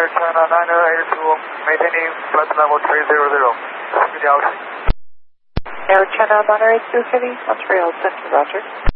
Air China 9082, maintaining flight level 300. Speed out. Air China 9082, City, Montreal Center, Roger.